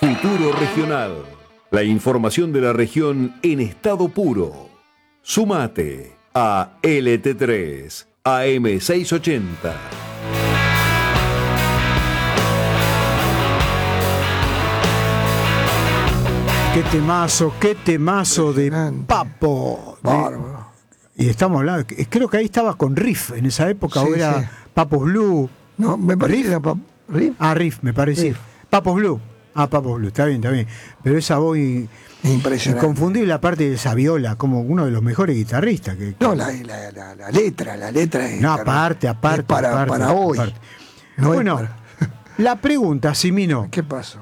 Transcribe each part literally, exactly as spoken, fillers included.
Futuro Regional. La información de la región en estado puro. Sumate a L T tres A M seiscientos ochenta. Qué temazo, qué temazo de Papo. Bárbaro. Y estamos hablando, creo que ahí estaba con Riff en esa época, Sí, o era sí. Papos Blue. No, me parece ¿Riff? que era Pap- ¿Riff? Ah, Riff, me parecía. Riff. Papos Blue. Ah, Papos Blue, está bien, está bien. Pero esa voz in- Impresionante. inconfundible, aparte de esa viola, como uno de los mejores guitarristas. Que, No, la, la, la, la letra, la letra es. No, aparte, aparte. es para, aparte, para hoy. aparte. No es Bueno, para- la pregunta, Simino, ¿Qué pasó?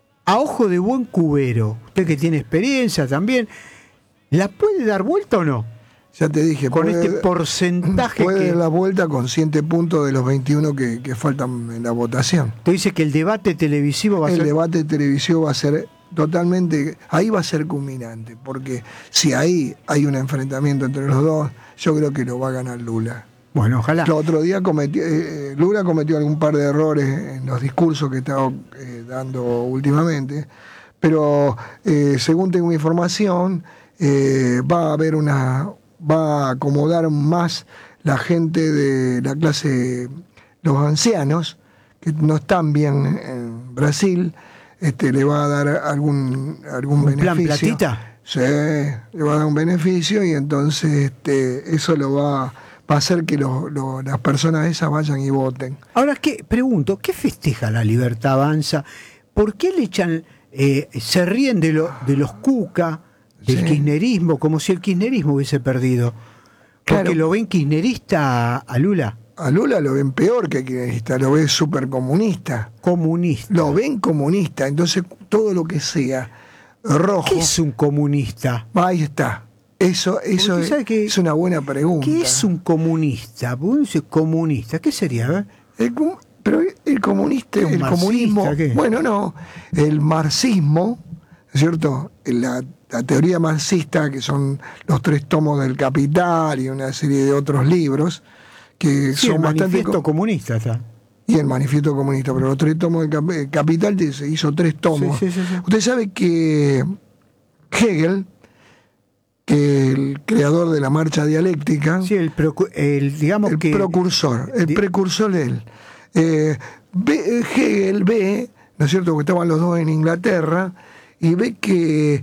a ojo de buen cubero, usted que tiene experiencia también, ¿la puede dar vuelta o no? Ya te dije. Con puede- este porcentaje Puede que... dar la vuelta con siete puntos de los veintiuno que, que faltan en la votación. Usted dice que el debate televisivo va a El ser... debate televisivo va a ser totalmente. Ahí va a ser culminante. Porque si ahí hay un enfrentamiento entre los dos, yo creo que lo va a ganar Lula. Bueno, ojalá. El otro día cometió, eh, Lula cometió algún par de errores en los discursos que estaba eh, dando últimamente, pero eh, según tengo información, eh, va a haber una, va a acomodar más la gente de la clase, los ancianos, que no están bien en Brasil, este, le va a dar algún, algún ¿Un plan beneficio. platita? Sí, le va a dar un beneficio y entonces este, eso lo va va a hacer que lo- lo- las personas esas vayan y voten. Ahora, ¿qué, pregunto, ¿qué festeja la Libertad Avanza? ¿Por qué le echan, eh, se ríen de, lo, de los Cuca, del Sí. kirchnerismo, como si el kirchnerismo hubiese perdido? Porque Claro. lo ven kirchnerista a, a Lula, A Lula lo ven peor que kirchnerista, lo ven supercomunista, comunista. lo ven comunista, entonces todo lo que sea rojo, ¿Qué es un comunista? ahí está. Eso, eso Porque es, sabe que- es una buena pregunta. ¿Qué es un comunista? Porque uno dice comunista, ¿qué sería? A ver. El com- pero el comunista, ¿Qué, un el marxista, comunismo, qué? bueno, no, el marxismo, ¿cierto? La, la teoría marxista, que son los tres tomos del Capital y una serie de otros libros, que Sí, son el bastante... manifiesto co- comunista está. y el manifiesto comunista, pero los tres tomos del Cap- el Capital te- se hizo tres tomos. Sí, sí, sí, sí. Usted sabe que Hegel, que el creador de la marcha dialéctica, Sí, el, procu- el digamos el que... precursor, el di- precursor de él. Eh, ve- Hegel ve, ¿no es cierto?, que estaban los dos en Inglaterra, y ve que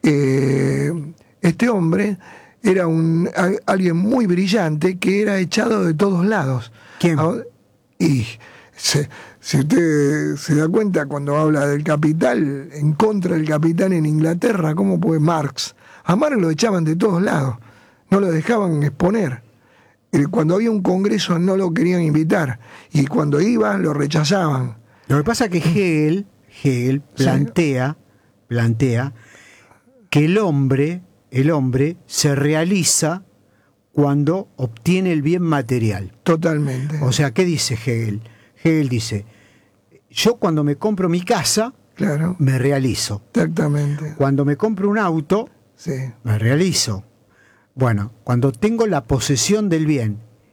eh, este hombre era un a- alguien muy brillante que era echado de todos lados. ¿Quién? Ah, Y se, si usted se da cuenta cuando habla del capital, en contra del capital en Inglaterra, ¿cómo puede Marx? A Marx lo echaban de todos lados, no lo dejaban exponer. Eh, Cuando había un congreso no lo querían invitar, y cuando iba lo rechazaban. Lo que pasa es que Hegel, Hegel Sí. plantea, plantea que el hombre, el hombre se realiza cuando obtiene el bien material. Totalmente. O sea, ¿qué dice Hegel? Hegel dice, yo cuando me compro mi casa, claro, me realizo. exactamente. Cuando me compro un auto, Sí. me realizo. Bueno, cuando tengo la posesión del bien.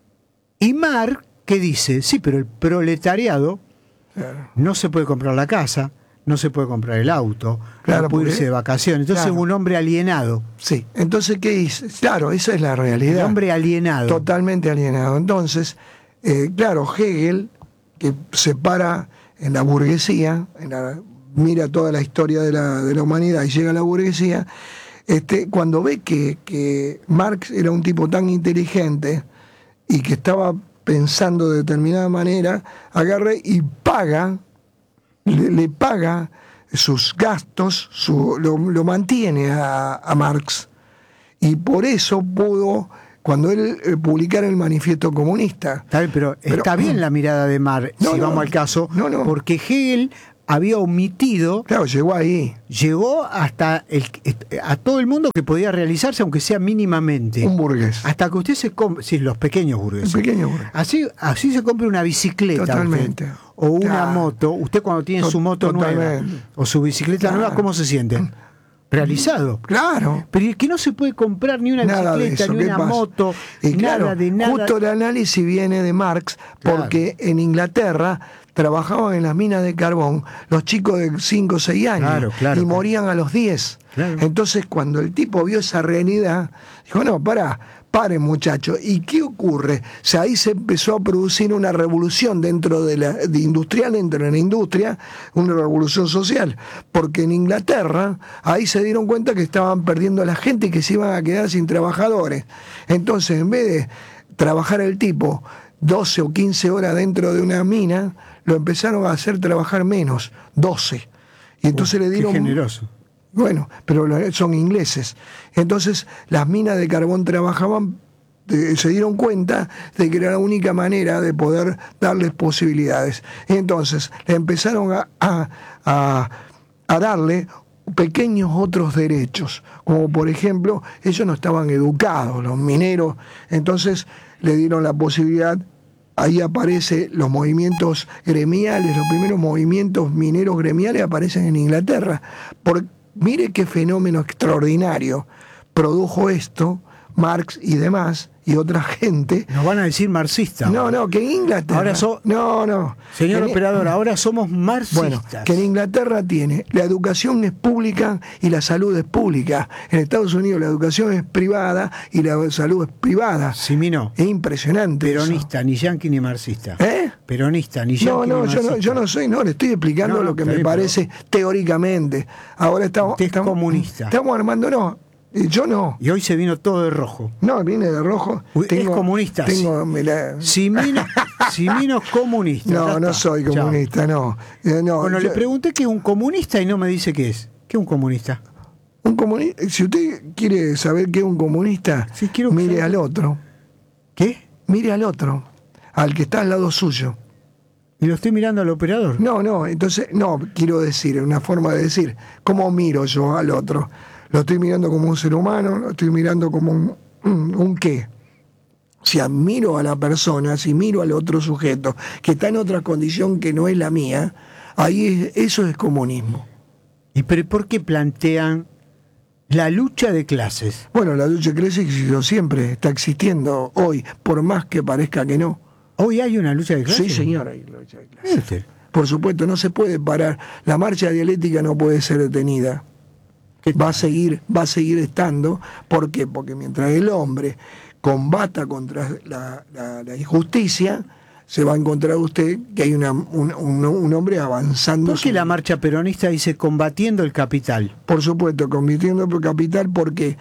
Y Marx, ¿qué dice? Sí, pero el proletariado Claro. no se puede comprar la casa, no se puede comprar el auto, Claro, no puede porque- irse de vacaciones. Entonces claro. es un hombre alienado. Sí. Entonces, ¿qué dice? Claro, esa es la El realidad. hombre alienado. Totalmente alienado. Entonces, eh, claro, Hegel, que se para en la burguesía, en la- mira toda la historia de la, de la humanidad y llega a la burguesía, este, cuando ve que, que Marx era un tipo tan inteligente y que estaba pensando de determinada manera, agarra y paga, le, le paga sus gastos, su, lo, lo mantiene a, a Marx. Y por eso pudo, cuando él eh, publicara el manifiesto comunista. Está bien, pero, Pero- está bien la mirada de Marx, No, si no, vamos al caso, no, no. porque Hegel había omitido, Claro, llegó ahí. llegó hasta el, a todo el mundo que podía realizarse, aunque sea mínimamente. Un burgués. Hasta que usted se compre, sí, los pequeños burgueses. Un pequeño burgués. Así, así se compra una bicicleta. Totalmente. usted, o una Claro. moto. Usted cuando tiene To- su moto nueva totalmente. o su bicicleta Claro. nueva, ¿cómo se siente? Realizado. Claro. Pero es que no se puede comprar ni una Nada de bicicleta, eso. ni ¿Qué una pasa? moto, Y nada claro, de nada. justo el análisis viene de Marx, Claro. porque en Inglaterra trabajaban en las minas de carbón los chicos de cinco o seis años Claro, claro, y claro. morían a los diez. Claro. Entonces, cuando el tipo vio esa realidad, dijo, no, pará, paren muchachos. ¿Y qué ocurre? O sea, ahí se empezó a producir una revolución dentro de la de industrial, dentro de la industria, una revolución social. Porque en Inglaterra, ahí se dieron cuenta que estaban perdiendo a la gente y que se iban a quedar sin trabajadores. Entonces, en vez de trabajar el tipo doce o quince horas dentro de una mina, lo empezaron a hacer trabajar menos, doce. Y entonces Uh, le dieron... Qué generoso. Bueno, pero son ingleses. Entonces, las minas de carbón trabajaban, eh, se dieron cuenta de que era la única manera de poder darles posibilidades. Entonces, le empezaron a, a, a, a darle pequeños otros derechos, como por ejemplo, ellos no estaban educados, los mineros, entonces le dieron la posibilidad. Ahí aparecen los movimientos gremiales, los primeros movimientos mineros gremiales aparecen en Inglaterra. Por, mire qué fenómeno extraordinario produjo esto, Marx y demás, y otra gente. Nos van a decir marxistas. No, no, que en Inglaterra... Ahora so- no, no. Señor En- operador, ahora somos marxistas. Bueno, que en Inglaterra tiene, la educación es pública y la salud es pública. En Estados Unidos la educación es privada y la salud es privada. Simino, Es impresionante eso. peronista, ni yanqui ni marxista. ¿Eh? Peronista, ni No, yanqui no, ni yo no, marxista. yo no soy, no, le estoy explicando No, no, lo que está me bien, parece teóricamente. Ahora estamos, Usted es estamos, comunista. Estamos armando, no, eh, yo no. Y hoy se vino todo de rojo. No, viene de rojo. Uy, es comunista, Tengo, me la- Simino, Simino es comunista. no, ya no está. soy Chao. comunista, no. Eh, no, Bueno, yo- le pregunté qué es un comunista y no me dice qué es. ¿Qué es un comunista? un comuni- si usted quiere saber qué es un comunista, Sí, quiero mire saber. al otro. ¿Qué? Mire al otro, al que está al lado suyo. Y lo estoy mirando al operador. No, no, entonces, no, quiero decir, una forma de decir, ¿cómo miro yo al otro? Lo estoy mirando como un ser humano, lo estoy mirando como un, un, un qué. Si admiro a la persona, si miro al otro sujeto, que está en otra condición que no es la mía, ahí es- eso es comunismo. ¿Y pero por qué plantean la lucha de clases? Bueno, la lucha de clases existió siempre, está existiendo hoy, por más que parezca que no. ¿Hoy hay una lucha de clases? Sí, señor, hay lucha de clases. Este. Por supuesto, no se puede parar. La marcha dialéctica no puede ser detenida. Va a seguir, va a seguir estando. ¿Por qué? Porque mientras el hombre combata contra la, la- la injusticia, se va a encontrar usted que hay una, un, un- un hombre avanzando. ¿Por qué sobre- la marcha peronista dice combatiendo el capital? Por supuesto, convirtiendo por capital porque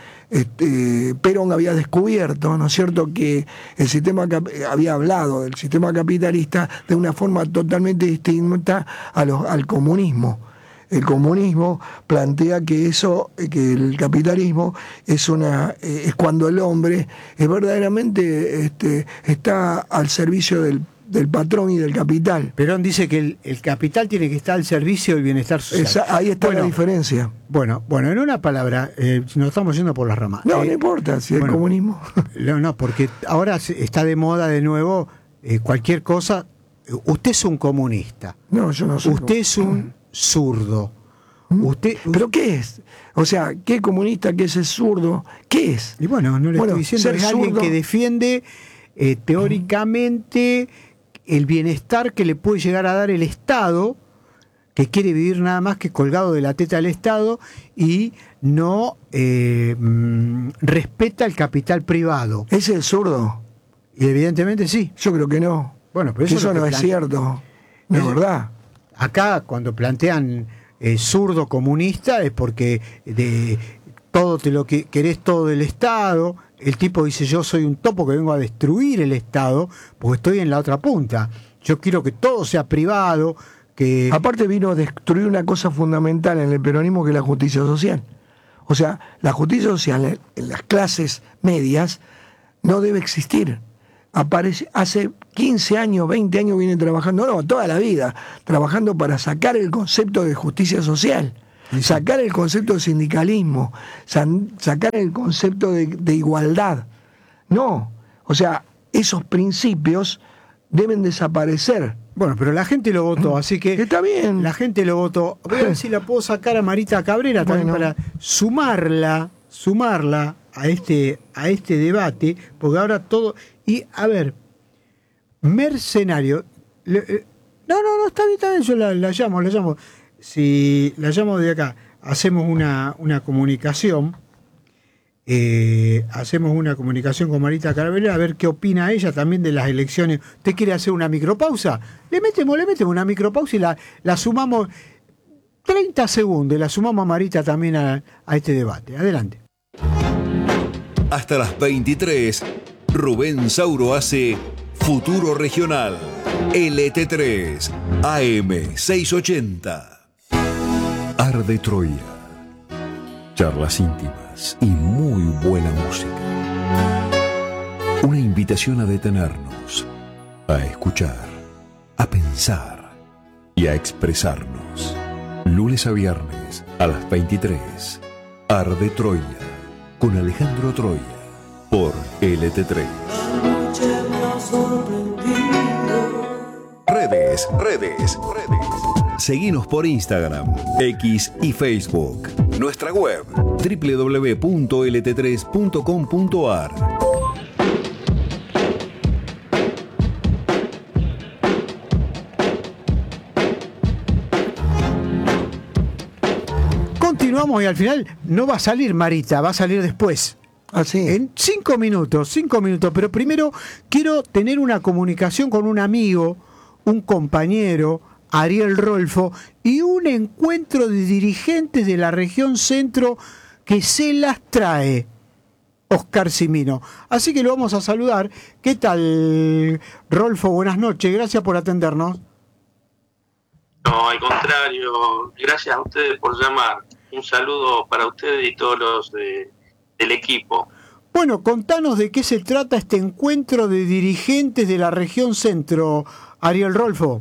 este, Perón había descubierto, ¿no es cierto?, que el sistema cap- había hablado del sistema capitalista de una forma totalmente distinta a los, al comunismo. El comunismo plantea que eso, que el capitalismo es una eh, es cuando el hombre es verdaderamente este, está al servicio del, del patrón y del capital. Perón dice que el, el capital tiene que estar al servicio del bienestar social. Esa- ahí está bueno, la diferencia. Bueno, bueno, en una palabra, eh, nos estamos yendo por las ramas. No, Eh, no importa si bueno, el comunismo. No, no, porque ahora se- está de moda de nuevo eh, cualquier cosa. Eh, Usted es un comunista. No, yo no soy. Usted es un zurdo. Usted, ¿Pero qué es? O sea, ¿qué comunista, qué es el zurdo? ¿Qué es? y bueno, no le Bueno, estoy diciendo, ser es alguien zurdo- que defiende eh, teóricamente el bienestar que le puede llegar a dar el Estado, que quiere vivir nada más que colgado de la teta del Estado y no eh, mm, respeta el capital privado. ¿Es el zurdo? Y evidentemente sí. Yo creo que no. Bueno, pero Que eso, eso es lo no que es plante- cierto. De Eso- verdad. Acá cuando plantean eh, zurdo comunista es porque de todo te lo que querés todo del Estado. El tipo dice yo soy un topo que vengo a destruir el Estado porque estoy en la otra punta. Yo quiero que todo sea privado, que Aparte vino a destruir una cosa fundamental en el peronismo que es la justicia social. O sea, la justicia social en las clases medias no debe existir. Aparece, hace quince años, veinte años viene trabajando, no, toda la vida, trabajando para sacar el concepto de justicia social, sacar el concepto de sindicalismo, san- sacar el concepto de, de igualdad. No, o sea, esos principios deben desaparecer. bueno, pero la gente lo votó, así que Está bien. la gente lo votó. Voy a ver si la puedo sacar a Marita Cabrera también Bueno. para sumarla, sumarla a este, a este debate, porque ahora todo. Y a ver, mercenario, le- eh, No, no, no, está bien, está bien, yo la, la llamo, la llamo. Si la llamo de acá, hacemos una, una comunicación, eh, hacemos una comunicación con Marita Carabelera a ver qué opina ella también de las elecciones. ¿Usted quiere hacer una micropausa? Le metemos, le metemos una micropausa y la, la sumamos treinta segundos, la sumamos a Marita también a, a este debate. Adelante. Hasta las veintitrés, Rubén Sauro hace Futuro Regional, L T tres, A M seiscientos ochenta. Arde Troya. Charlas íntimas y muy buena música. Una invitación a detenernos, a escuchar, a pensar y a expresarnos. Lunes a viernes a las veintitrés. Arde Troya con Alejandro Troya por L T tres. Redes, redes, redes. Seguinos por Instagram, X y Facebook. Nuestra web doble u doble u doble u punto l t tres punto com punto a r. Continuamos y al final no va a salir Marita, va a salir después. Así. En cinco minutos, cinco minutos. Pero primero quiero tener una comunicación con un amigo, un compañero, Ariel Rolfo, y un encuentro de dirigentes de la región centro que se las trae Oscar Cimino. Así que lo vamos a saludar. ¿Qué tal, Rolfo? Buenas noches, gracias por atendernos. No, al contrario, gracias a ustedes por llamar. Un saludo para ustedes y todos los de, del equipo. Bueno, contanos de qué se trata este encuentro de dirigentes de la región centro, Ariel Rolfo.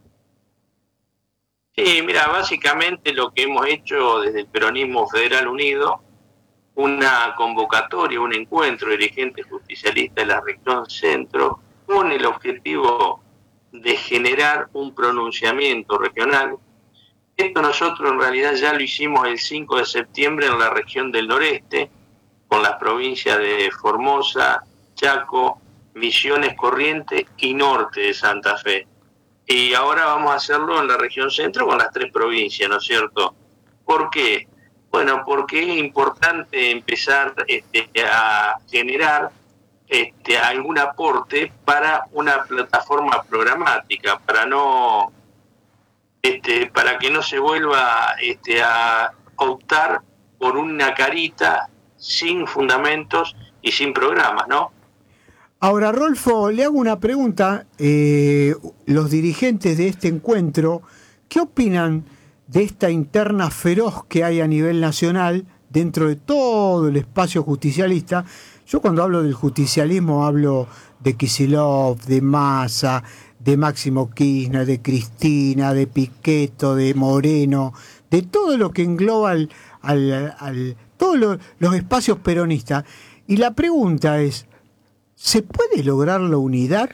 Sí, mira, básicamente lo que hemos hecho desde el Peronismo Federal Unido, una convocatoria, un encuentro de dirigentes justicialistas de la región centro, con el objetivo de generar un pronunciamiento regional. Esto nosotros en realidad ya lo hicimos el cinco de septiembre en la región del noreste, con las provincias de Formosa, Chaco, Misiones, Corrientes y norte de Santa Fe. Y ahora vamos a hacerlo en la región centro con las tres provincias, ¿no es cierto? ¿Por qué? Bueno, porque es importante empezar este, a generar este, algún aporte para una plataforma programática, para no, este, para que no se vuelva este, a optar por una carita sin fundamentos y sin programas, ¿no? Ahora, Rolfo, le hago una pregunta. Eh, los dirigentes de este encuentro, ¿qué opinan de esta interna feroz que hay a nivel nacional dentro de todo el espacio justicialista? Yo cuando hablo del justicialismo hablo de Kicillof, de Massa, de Máximo Kirchner, de Cristina, de Pichetto, de Moreno, de todo lo que engloba al, al, al, todos los, los espacios peronistas. Y la pregunta es, ¿se puede lograr la unidad?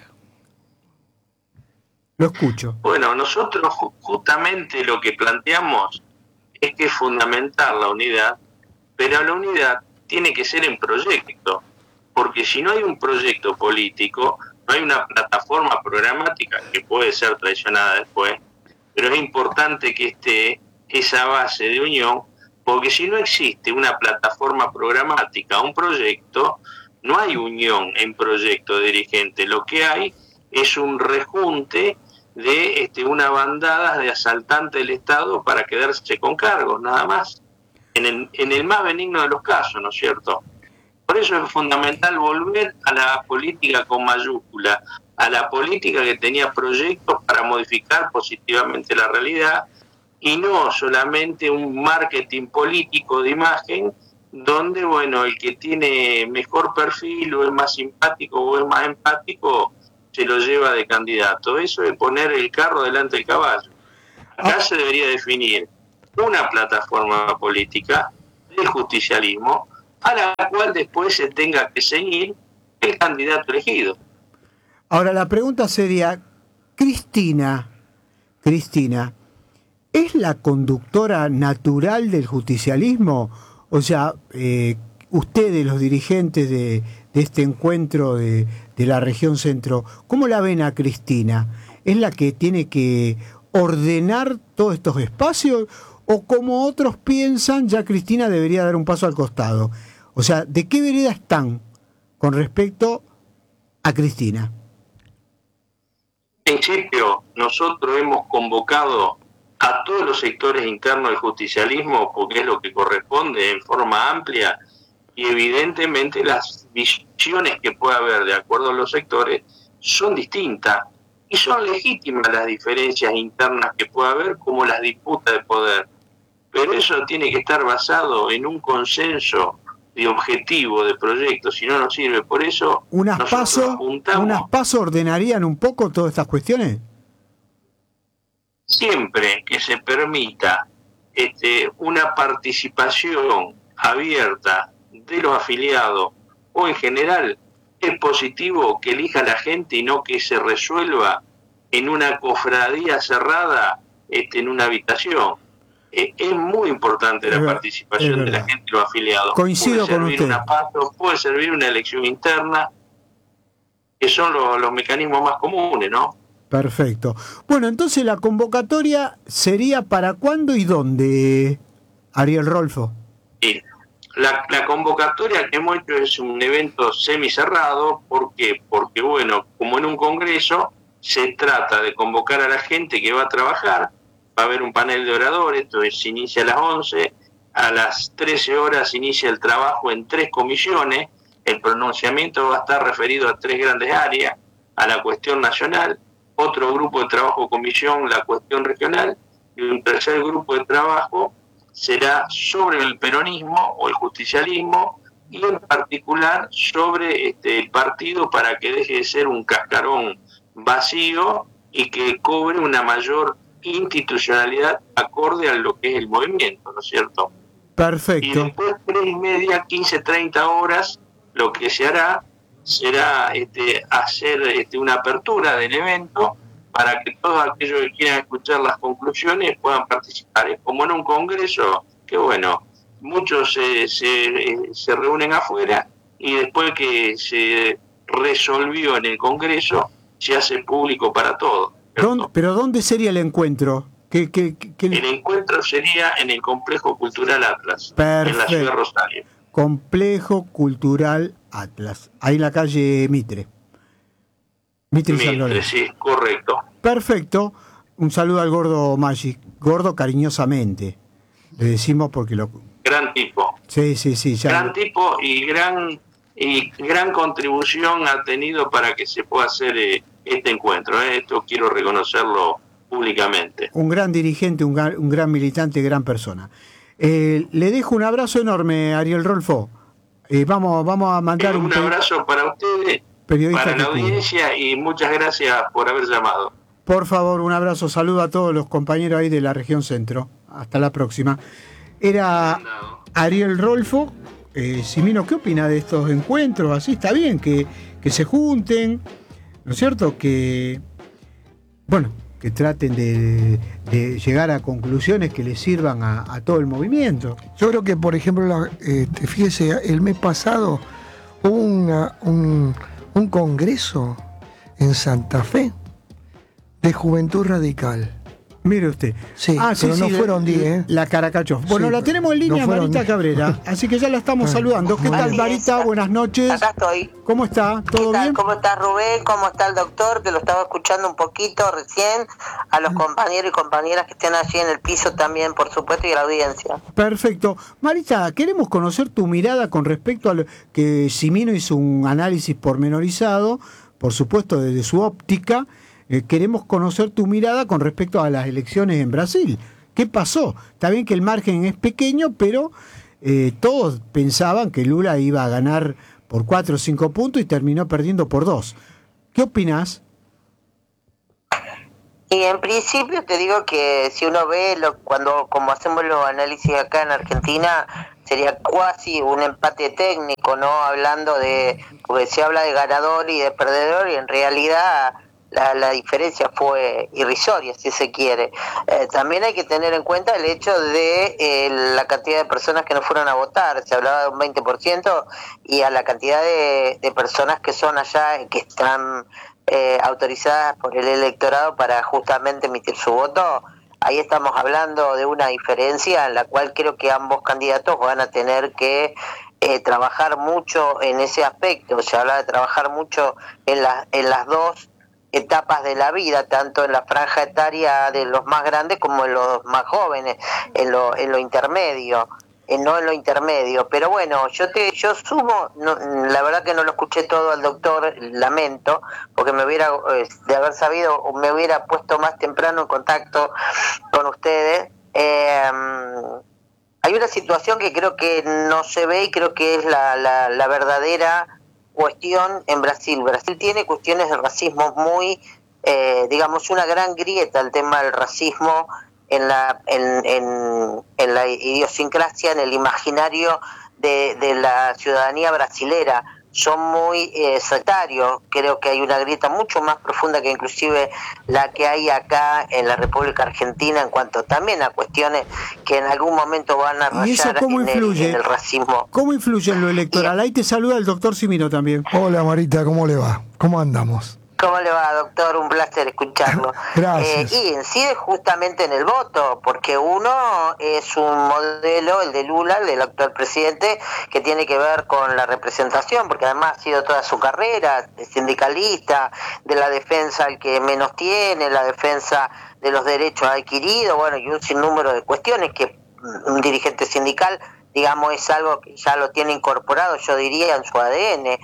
Lo escucho. Bueno, nosotros justamente lo que planteamos es que es fundamental la unidad, pero la unidad tiene que ser en proyecto, porque si no hay un proyecto político, no hay una plataforma programática que puede ser traicionada después, pero es importante que esté esa base de unión, porque si no existe una plataforma programática, un proyecto, no hay unión en proyecto de dirigente. Lo que hay es un rejunte de este, una bandada de asaltantes del Estado para quedarse con cargos, nada más. En el, en el más benigno de los casos, ¿no es cierto? Por eso es fundamental volver a la política con mayúscula, a la política que tenía proyectos para modificar positivamente la realidad y no solamente un marketing político de imagen donde, bueno, el que tiene mejor perfil o es más simpático o es más empático se lo lleva de candidato. Eso es poner el carro delante del caballo. Acá se debería definir una plataforma política del justicialismo a la cual después se tenga que seguir el candidato elegido. Ahora la pregunta sería, Cristina, Cristina, ¿es la conductora natural del justicialismo? O sea, eh, ustedes, los dirigentes de, de este encuentro de, de la región centro, ¿cómo la ven a Cristina? es la que tiene que ordenar todos estos espacios, o como otros piensan, ya Cristina debería dar un paso al costado. O sea, ¿de qué vereda están con respecto a Cristina? En principio, nosotros hemos convocado a todos los sectores internos del justicialismo, porque es lo que corresponde en forma amplia, y evidentemente las visiones que pueda haber de acuerdo a los sectores son distintas, y son legítimas las diferencias internas que pueda haber, como las disputas de poder. Pero eso tiene que estar basado en un consenso de objetivo, de proyecto, si no nos sirve. Por eso unas pasos unas pasos ordenarían un poco todas estas cuestiones. Siempre que se permita este, una participación abierta de los afiliados o en general, es positivo que elija la gente y no que se resuelva en una cofradía cerrada este, en una habitación. Eh, es muy importante la es participación de la gente y los afiliados. Coincido puede con servir usted. Una paso, puede servir una elección interna, que son los, los mecanismos más comunes, ¿no? Perfecto. Bueno, entonces la convocatoria sería para cuándo y dónde, Ariel Rolfo. Sí. La, la convocatoria que hemos hecho es un evento semicerrado. ¿Por qué? Porque, bueno, como en un congreso, se trata de convocar a la gente que va a trabajar. Va a haber un panel de oradores, esto es, se inicia a las once, a las trece horas se inicia el trabajo en tres comisiones. El pronunciamiento va a estar referido a tres grandes áreas: a la cuestión nacional, otro grupo de trabajo o comisión, la cuestión regional, y un tercer grupo de trabajo será sobre el peronismo o el justicialismo, y en particular sobre este, el partido, para que deje de ser un cascarón vacío y que cobre una mayor institucionalidad acorde a lo que es el movimiento, ¿no es cierto? Perfecto. Y después, tres y media, quince, treinta horas, lo que se hará será este, hacer este, una apertura del evento para que todos aquellos que quieran escuchar las conclusiones puedan participar. Es como en un congreso, que bueno, muchos se, se, se reúnen afuera y después que se resolvió en el congreso, se hace público para todos. ¿Dónde, ¿Pero dónde sería el encuentro? ¿Qué, qué, qué... El encuentro sería en el Complejo Cultural Atlas, Perfecto. en la ciudad de Rosario. Complejo Cultural Atlas, ahí en la calle Mitre. Mitre, Mitre, San Lorenzo. sí, correcto. Perfecto. Un saludo al Gordo Magic. Gordo cariñosamente. Le decimos porque lo... Gran tipo. Sí, sí, sí. Ya gran lo... tipo y gran y gran contribución ha tenido para que se pueda hacer eh, este encuentro. Eh. Esto quiero reconocerlo públicamente. Un gran dirigente, un gran, un gran militante, gran persona. Eh, le dejo un abrazo enorme, Ariel Rolfo. Eh, vamos, vamos a mandar eh, un, un abrazo para ustedes, para la audiencia, y muchas gracias por haber llamado. Por favor, un abrazo, saludo a todos los compañeros ahí de la región centro. Hasta la próxima. Era Ariel Rolfo. Eh, Simino, ¿qué opina de estos encuentros? Así está bien que, que se junten, ¿no es cierto? Que, bueno, que traten de, de llegar a conclusiones que les sirvan a, a todo el movimiento. Yo creo que, por ejemplo, la, este, fíjese, el mes pasado hubo una, un, un congreso en Santa Fe de Juventud Radical. Mire usted. Sí, ah, sí, pero sí, no fueron diez, ¿eh? La Caracachos. Bueno, Sí, la tenemos en línea, no Marita diez. Cabrera, así que ya la estamos Ah. saludando. ¿Qué tal, Así Marita? es. Buenas noches. Acá estoy. ¿Cómo está? ¿Qué ¿Todo tal? bien? ¿Cómo está Rubén? ¿Cómo está el doctor? Que lo estaba escuchando un poquito recién. A los compañeros y compañeras que estén allí en el piso también, por supuesto, y a la audiencia. Perfecto. Marita, queremos conocer tu mirada con respecto a lo que Simino hizo un análisis pormenorizado, por supuesto, desde su óptica. Eh, queremos conocer tu mirada con respecto a las elecciones en Brasil. ¿Qué pasó? Está bien que el margen es pequeño, pero eh, todos pensaban que Lula iba a ganar por cuatro o cinco puntos y terminó perdiendo por dos. ¿Qué opinás? Y en principio te digo que si uno ve lo, cuando como hacemos los análisis acá en Argentina, sería casi un empate técnico, ¿no? Hablando de, porque se habla de ganador y de perdedor, y en realidad la, la diferencia fue irrisoria, si se quiere. Eh, también hay que tener en cuenta el hecho de eh, la cantidad de personas que no fueron a votar. Se hablaba de un veinte por ciento, y a la cantidad de, de personas que son allá, que están eh, autorizadas por el electorado para justamente emitir su voto, ahí estamos hablando de una diferencia en la cual creo que ambos candidatos van a tener que eh, trabajar mucho en ese aspecto. Se habla de trabajar mucho en, la, en las dos etapas de la vida, tanto en la franja etaria de los más grandes como en los más jóvenes, en lo, en lo intermedio, eh, no en lo intermedio. Pero bueno, yo te yo sumo, no, la verdad que no lo escuché todo al doctor, lamento, porque me hubiera, eh, de haber sabido, me hubiera puesto más temprano en contacto con ustedes. Eh, hay una situación que creo que no se ve y creo que es la, la, la verdadera cuestión en Brasil. Brasil tiene cuestiones de racismo muy, eh, digamos, una gran grieta, el tema del racismo en la en, en, en la idiosincrasia, en el imaginario de, de la ciudadanía brasilera. Son muy eh, sectarios. Creo que hay una grieta mucho más profunda que inclusive la que hay acá en la República Argentina en cuanto también a cuestiones que en algún momento van a rayar en el, en el racismo. ¿Cómo influye en lo electoral? Ahí te saluda el doctor Cimino también. Hola Marita, ¿cómo le va? ¿Cómo andamos? ¿Cómo le va, doctor? Un placer escucharlo. Gracias. Eh, y incide justamente en el voto, porque uno es un modelo, el de Lula, el del actual presidente, que tiene que ver con la representación, porque además ha sido toda su carrera de sindicalista, de la defensa al que menos tiene, la defensa de los derechos adquiridos, bueno, y un sinnúmero de cuestiones que un dirigente sindical, digamos, es algo que ya lo tiene incorporado, yo diría, en su A D N,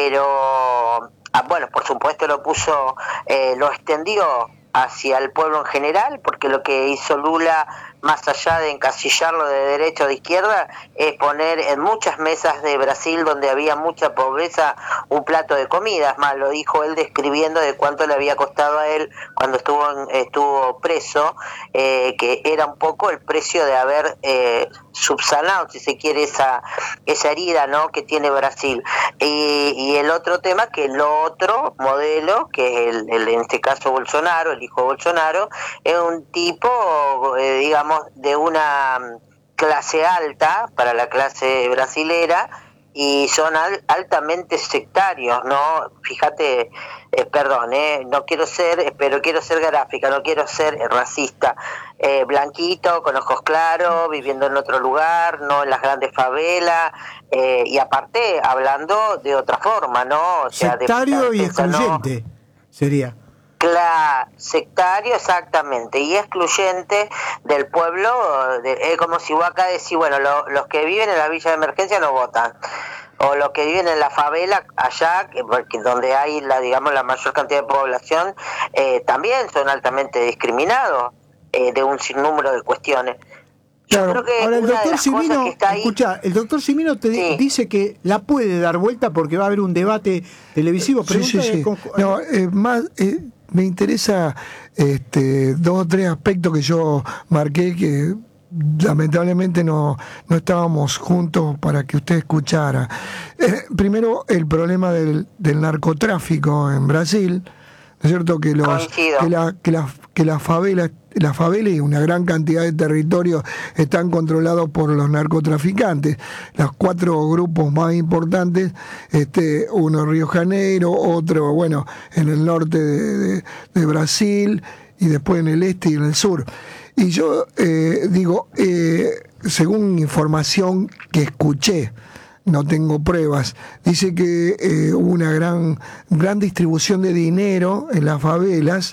pero... Ah, bueno, por supuesto lo puso, eh, lo extendió hacia el pueblo en general, porque lo que hizo Lula, más allá de encasillarlo de derecha o de izquierda, es poner en muchas mesas de Brasil donde había mucha pobreza un plato de comida. Es más, lo dijo él describiendo de cuánto le había costado a él cuando estuvo en, estuvo preso, eh, que era un poco el precio de haber eh, subsanado, si se quiere, esa esa herida, ¿no?, que tiene Brasil. Y, y el otro tema, que el otro modelo, que es el, el, en este caso Bolsonaro, el hijo de Bolsonaro, es un tipo, eh, digamos, de una clase alta para la clase brasilera, y son al, altamente sectarios, ¿no? Fíjate, eh, perdón, eh, no quiero ser, pero quiero ser gráfica, no quiero ser eh, racista. Eh, blanquito, con ojos claros, viviendo en otro lugar, no en las grandes favelas, eh, y aparte hablando de otra forma, ¿no? O sea, sectario de, y excluyente, ¿no? Sería. Claro, sectario, exactamente, y excluyente del pueblo. Es como si vos acá decís, bueno, lo, los que viven en la villa de emergencia no votan, o los que viven en la favela allá, que, porque donde hay la, digamos, la mayor cantidad de población, eh, también son altamente discriminados, eh, de un sinnúmero de cuestiones. Yo Claro. creo que Ahora el una de doctor las Cimino, cosas que está ahí, escucha, el doctor Cimino te Sí. dice que la puede dar vuelta porque va a haber un debate televisivo. Sí, sí, sí. Con- No, eh, más, eh, me interesa este, dos o tres aspectos que yo marqué que lamentablemente no, no estábamos juntos para que usted escuchara. Eh, primero, el problema del, del narcotráfico en Brasil, ¿no es cierto? Que los Coincido. que la, que la, que las favelas las favelas y una gran cantidad de territorios están controlados por los narcotraficantes. Los cuatro grupos más importantes, este, uno en Río de Janeiro, otro, bueno, en el norte de, de, de Brasil, y después en el este y en el sur. Y yo eh, digo, eh, según información que escuché, no tengo pruebas, dice que eh, hubo una gran, gran distribución de dinero en las favelas,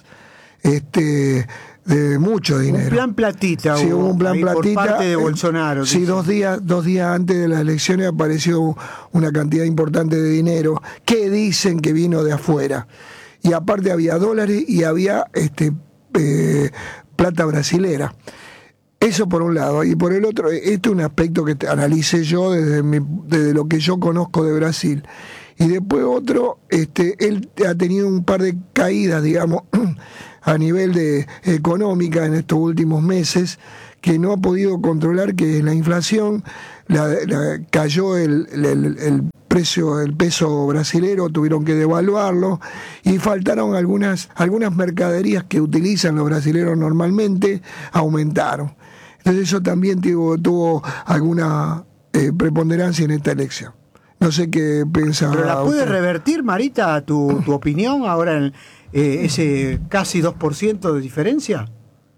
este, de mucho dinero. Un plan platita, sí, hubo un plan ahí platita por parte de eh, Bolsonaro. Sí, dice. dos días, dos días antes de las elecciones apareció una cantidad importante de dinero que dicen que vino de afuera. Y aparte había dólares y había este eh, plata brasilera. Eso por un lado. Y por el otro, este es un aspecto que analicé yo desde, mi, desde lo que yo conozco de Brasil. Y después otro, este, él ha tenido un par de caídas, digamos, a nivel de económica en estos últimos meses, que no ha podido controlar, que es la inflación. La, la, cayó el, el, el precio del peso brasilero, tuvieron que devaluarlo, y faltaron algunas, algunas mercaderías que utilizan los brasileros normalmente, aumentaron. Entonces eso también tuvo, tuvo alguna eh, preponderancia en esta elección. No sé qué piensa. ¿Pero la puede usted. revertir, Marita, tu, tu opinión ahora en eh, ese casi dos por ciento de diferencia?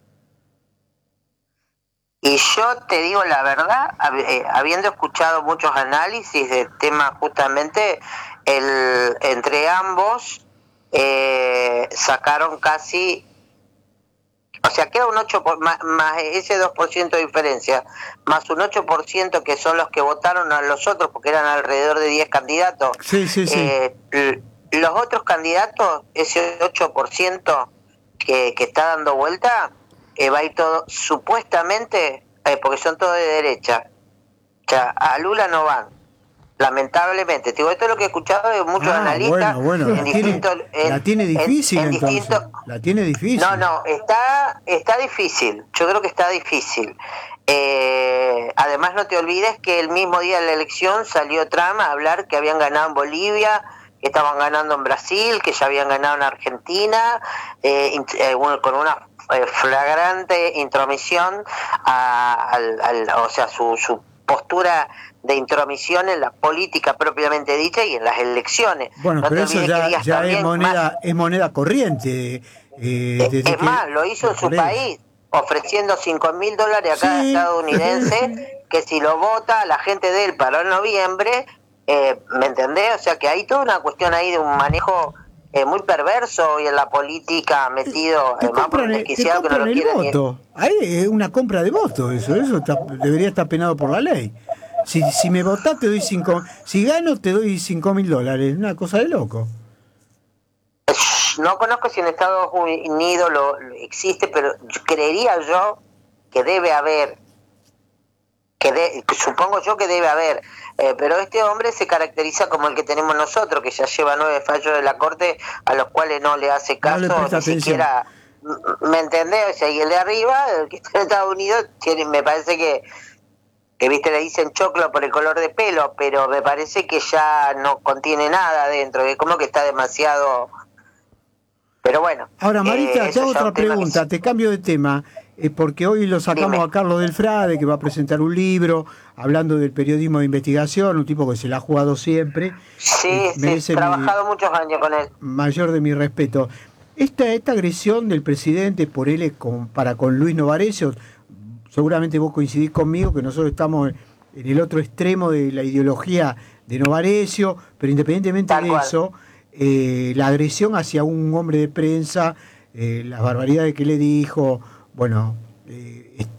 Y yo te digo la verdad, hab- eh, habiendo escuchado muchos análisis del tema justamente, el, entre ambos eh, sacaron casi, o sea, queda un ocho por, más, más ese dos por ciento de diferencia, más un ocho por ciento que son los que votaron a los otros, porque eran alrededor de diez candidatos. Sí, sí, sí. Eh, l- los otros candidatos, ese ocho por ciento que, que está dando vuelta, eh, va a ir todo, supuestamente, eh, porque son todos de derecha. O sea, a Lula no van, lamentablemente. Te digo, esto es lo que he escuchado de muchos Ah, analistas. bueno, bueno, en la tiene, distintos- en- la tiene difícil en- en entonces. distintos- La tiene difícil. No, no, está, está difícil. Yo creo que está difícil. Eh, además, no te olvides que el mismo día de la elección salió Trump a hablar que habían ganado en Bolivia, que estaban ganando en Brasil, que ya habían ganado en Argentina, eh, int- eh, un- con una eh, flagrante intromisión, a, al, al- o sea, su, su postura de intromisión en la política propiamente dicha y en las elecciones. Bueno, No pero te eso olvides que ya, Díaz ya es también, moneda, más- es moneda corriente. Eh, desde es que- más, lo hizo en su por eso. país, ofreciendo cinco mil dólares a cada Sí. estadounidense, que si lo vota la gente de él para el noviembre, eh, ¿me entendés? O sea que hay toda una cuestión ahí de un manejo eh, muy perverso y en la política metido, Te eh, más por compran, el- te desquiciado que no compran lo el quieren ni- voto. Ahí es una compra de voto, eso, eso está- debería estar penado por la ley. Si, si me votás te doy cinco, si gano te doy cinco mil dólares, una cosa de loco. No conozco si en Estados Unidos lo, lo existe, pero yo- creería yo que debe haber, que de- que supongo yo que debe haber, eh, pero este hombre se caracteriza como el que tenemos nosotros, que ya lleva nueve fallos de la corte a los cuales no le hace No caso, le presta ni atención. siquiera, m- ¿me entendés? O sea, y el de arriba, el que está en Estados Unidos, tiene, me parece que que viste le dicen choclo por el color de pelo, pero me parece que ya no contiene nada adentro, es como que está demasiado. Pero bueno. Ahora, Marita, eh, te hago eso ya otra un tema que pregunta, sí. te cambio de tema, eh, porque hoy lo sacamos Dime. a Carlos Delfrade, que va a presentar un libro hablando del periodismo de investigación, un tipo que se la ha jugado siempre. Sí, eh, sí, merece he mi- trabajado muchos años con él. mayor de mi respeto. Esta, esta agresión del presidente por él con, para con Luis Novarecio, seguramente vos coincidís conmigo que nosotros estamos en el otro extremo de la ideología de Novarecio, pero independientemente Tal de cual. eso, eh, la agresión hacia un hombre de prensa, eh, las barbaridades que le dijo, bueno, eh, es-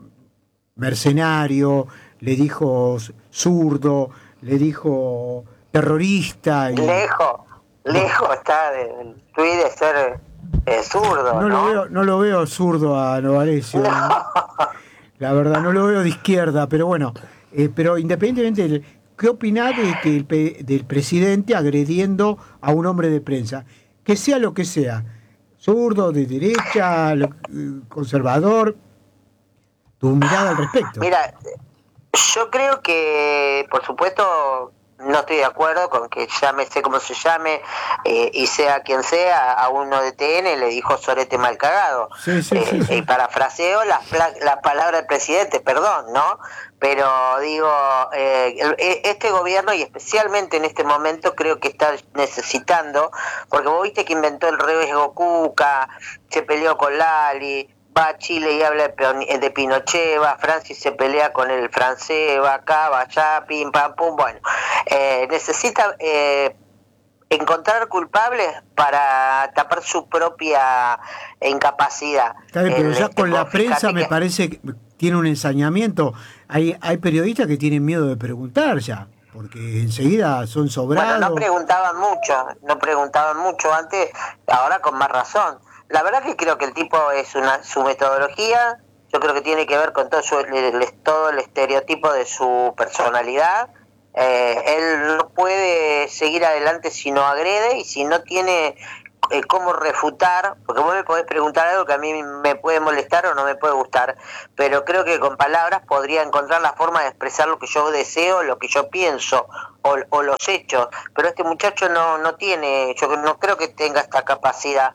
mercenario, le dijo zurdo, le dijo terrorista. Y, Lejos, lejos está de- del tuit de ser eh, zurdo, No ¿no? lo veo, no lo veo zurdo a Novarecio. No. La verdad, no lo veo de izquierda, pero bueno, eh, pero independientemente, del- ¿qué opinás de que el pe- del presidente agrediendo a un hombre de prensa? Que sea lo que sea, zurdo, de derecha, lo- eh, conservador, tu mirada al respecto. Mira, yo creo que, por supuesto, no estoy de acuerdo con que llámese como se llame eh, y sea quien sea, a uno de T N le dijo sorete mal cagado. Sí, sí, Eh, sí, sí. Y parafraseo las pla- las palabras del presidente, perdón, ¿no? Pero digo, eh, el- e- este gobierno, y especialmente en este momento, creo que está necesitando, porque vos viste que inventó el riesgo Cuca, se peleó con Lali, va a Chile y habla de, Peon- de Pinochet, va a Francia y se pelea con el francés, va acá, va allá, pim, pam, pum, bueno. Eh, necesita eh, encontrar culpables para tapar su propia incapacidad. Está bien, pero El- ya este, con la vos fijate prensa me que- parece que tiene un ensañamiento. Hay, hay periodistas que tienen miedo de preguntar ya, porque enseguida son sobrados. Bueno, no preguntaban mucho, no preguntaban mucho antes, ahora con más razón. La verdad que creo que el tipo es una su metodología, yo creo que tiene que ver con todo, su, el, el- todo el estereotipo de su personalidad. Eh, él no puede seguir adelante si no agrede y si no tiene eh, cómo refutar, porque vos me podés preguntar algo que a mí me puede molestar o no me puede gustar, pero creo que con palabras podría encontrar la forma de expresar lo que yo deseo, lo que yo pienso o, o los hechos, pero este muchacho no no tiene, yo no creo que tenga esta capacidad.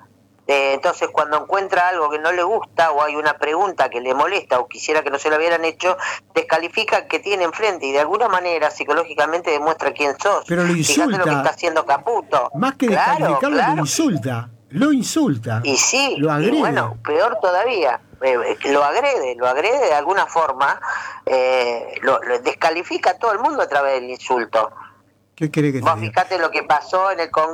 Eh, entonces, cuando encuentra algo que no le gusta o hay una pregunta que le molesta o quisiera que no se la hubieran hecho, descalifica al que tiene enfrente y de alguna manera psicológicamente demuestra quién sos. Pero lo insulta. Fíjate lo que está haciendo Caputo. Más que Claro, descalificarlo, claro. lo insulta. Lo insulta. Y sí, lo agrede. y bueno, peor todavía, eh, lo agrede, lo agrede de alguna forma, eh, lo, lo descalifica a todo el mundo a través del insulto. ¿Qué cree que te Vos diga? fijate lo que pasó en el Congreso.